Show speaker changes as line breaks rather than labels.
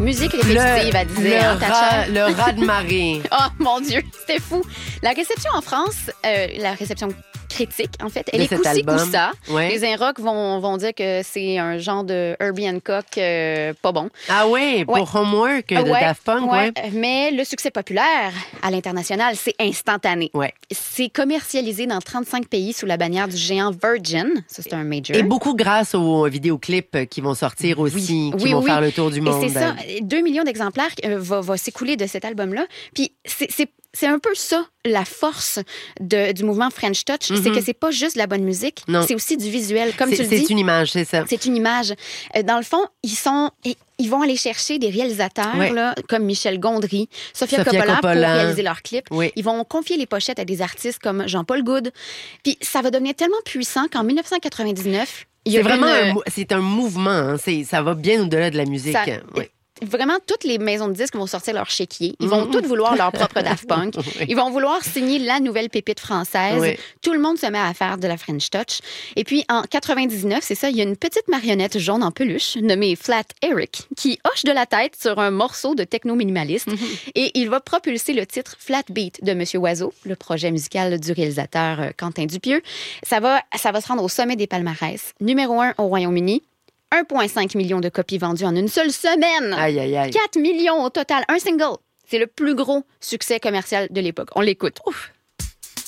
musique répétitive, elle disait.
Le rat de marée.
Oh mon Dieu, c'était fou. La réception en France, la réception critique, en fait, elle est coussi-coussa.
Ouais.
Les Inrocks vont dire que c'est un genre de Herbie Hancock pas bon.
Ah oui, pour Homework de Daft Punk, ouais.
Mais le succès populaire à l'international, c'est instantané.
Ouais.
C'est commercialisé dans 35 pays sous la bannière du géant Virgin. Ça, c'est un major.
Et beaucoup grâce aux vidéoclips qui vont sortir aussi, qui vont faire le tour du monde.
Et c'est ça, 2 millions d'exemplaires va s'écouler de cet album-là. Puis c'est un peu ça, la force du mouvement French Touch. C'est que c'est pas juste de la bonne musique, c'est aussi du visuel. Comme tu le dis.
C'est une image, c'est ça.
C'est une image. Dans le fond, ils vont aller chercher des réalisateurs là, comme Michel Gondry, Sofia Coppola pour réaliser leurs clips.
Oui.
Ils vont confier les pochettes à des artistes comme Jean-Paul Goude. Puis ça va devenir tellement puissant qu'en 1999,
c'est un mouvement. Hein. Ça va bien au-delà de la musique.
Vraiment, toutes les maisons de disques vont sortir leur chéquier. Ils vont toutes vouloir leur propre Daft Punk. Ils vont vouloir signer la nouvelle pépite française. Tout le monde se met à faire de la French Touch. Et puis, en 99, c'est ça, il y a une petite marionnette jaune en peluche nommée Flat Eric qui hoche de la tête sur un morceau de techno-minimaliste. Et il va propulser le titre Flat Beat de Monsieur Oiseau, le projet musical du réalisateur Quentin Dupieux. Ça va se rendre au sommet des palmarès. Numéro 1 au Royaume-Uni. 1,5 million de copies vendues en une seule semaine.
Aïe, aïe, aïe.
4 millions au total. Un single. C'est le plus gros succès commercial de l'époque. On l'écoute. Ouf.